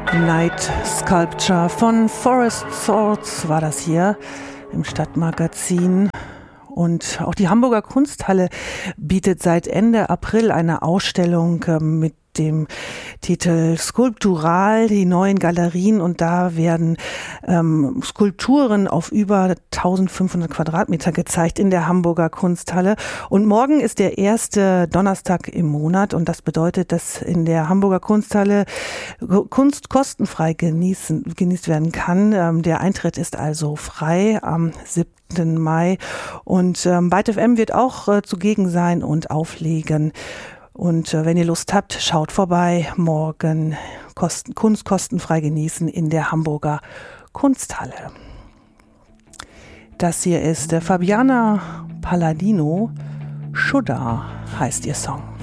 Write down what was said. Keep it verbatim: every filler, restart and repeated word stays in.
Night Sculpture von Forest Thoughts war das hier im Stadtmagazin. Und auch die Hamburger Kunsthalle bietet seit Ende April eine Ausstellung mit dem Titel Skulptural, die neuen Galerien, und da werden ähm, Skulpturen auf über eintausendfünfhundert Quadratmeter gezeigt in der Hamburger Kunsthalle. Und morgen ist der erste Donnerstag im Monat und das bedeutet, dass in der Hamburger Kunsthalle Kunst kostenfrei genießen, genießt werden kann. Ähm, der Eintritt ist also frei am siebten Mai und ähm, Byte F M wird auch äh, zugegen sein und auflegen. Und äh, wenn ihr Lust habt, schaut vorbei. Morgen Kosten, Kunst kostenfrei genießen in der Hamburger Kunsthalle. Das hier ist äh, Fabiana Palladino. Shudder heißt ihr Song.